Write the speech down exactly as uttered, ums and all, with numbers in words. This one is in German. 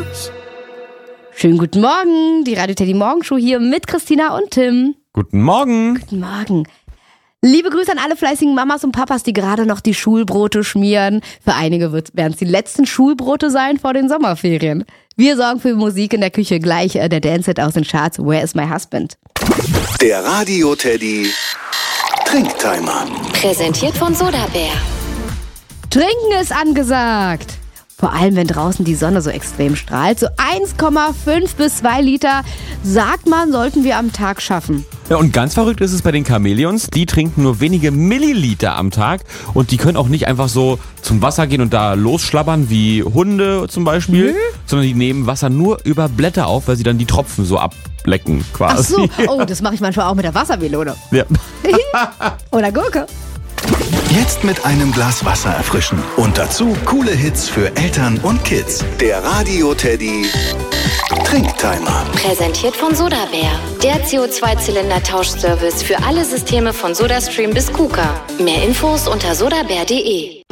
Schönen guten Morgen, die Radio Teddy Morgenshow hier mit Christina und Tim. Guten Morgen. Guten Morgen. Liebe Grüße an alle fleißigen Mamas und Papas, die gerade noch die Schulbrote schmieren. Für einige werden es die letzten Schulbrote sein vor den Sommerferien. Wir sorgen für Musik in der Küche. Gleich äh, der Dance-Hit aus den Charts, Where is my husband? Der Radio Teddy Trinktimer. Präsentiert von Sodabär. Trinken ist angesagt. Vor allem, wenn draußen die Sonne so extrem strahlt. So eins Komma fünf bis zwei Liter, sagt man, sollten wir am Tag schaffen. Ja, und ganz verrückt ist es bei den Chamäleons. Die trinken nur wenige Milliliter am Tag und die können auch nicht einfach so zum Wasser gehen und da losschlabbern wie Hunde zum Beispiel, mhm. sondern die nehmen Wasser nur über Blätter auf, weil sie dann die Tropfen so ablecken quasi. Ach so, oh, das mache ich manchmal auch mit der Wassermelone. Ja. Oder Gurke. Jetzt mit einem Glas Wasser erfrischen. Und dazu coole Hits für Eltern und Kids. Der Radio Teddy Trinktimer. Präsentiert von Sodabär. Der C O zwei Zylinder Tauschservice für alle Systeme von SodaStream bis KUKA. Mehr Infos unter sodabär punkt de.